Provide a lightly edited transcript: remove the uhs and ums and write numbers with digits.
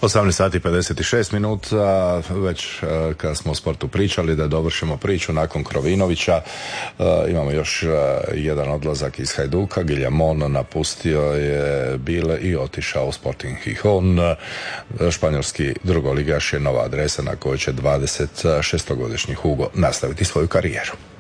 18 sati 56 minuta, već kada smo o sportu pričali, da dovršimo priču nakon Krovinovića, imamo još jedan odlazak iz Hajduka. Guillamon napustio je Bile i otišao u Sporting Gijón. Španjolski drugoligaš je nova adresa na kojoj će 26-godišnji Hugo nastaviti svoju karijeru.